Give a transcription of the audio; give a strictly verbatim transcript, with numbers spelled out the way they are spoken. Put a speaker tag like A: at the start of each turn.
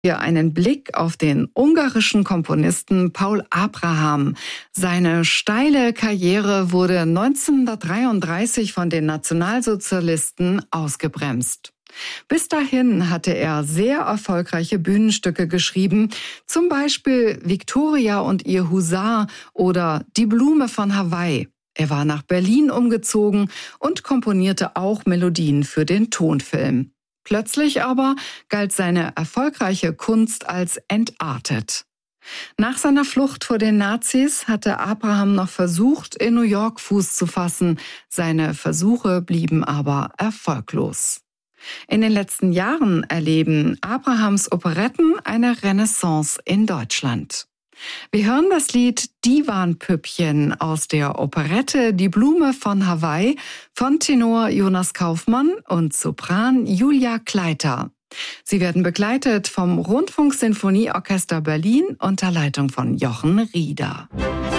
A: Hier einen Blick auf den ungarischen Komponisten Paul Abraham. Seine steile Karriere wurde neunzehnhundertdreiunddreißig von den Nationalsozialisten ausgebremst. Bis dahin hatte er sehr erfolgreiche Bühnenstücke geschrieben, zum Beispiel Victoria und ihr Husar oder Die Blume von Hawaii. Er war nach Berlin umgezogen und komponierte auch Melodien für den Tonfilm. Plötzlich aber galt seine erfolgreiche Kunst als entartet. Nach seiner Flucht vor den Nazis hatte Abraham noch versucht, in New York Fuß zu fassen. Seine Versuche blieben aber erfolglos. In den letzten Jahren erleben Abrahams Operetten eine Renaissance in Deutschland. Wir hören das Lied Divan-Püppchen aus der Operette Die Blume von Hawaii von Tenor Jonas Kaufmann und Sopran Julia Kleiter. Sie werden begleitet vom Rundfunksinfonieorchester Berlin unter Leitung von Jochen Rieder.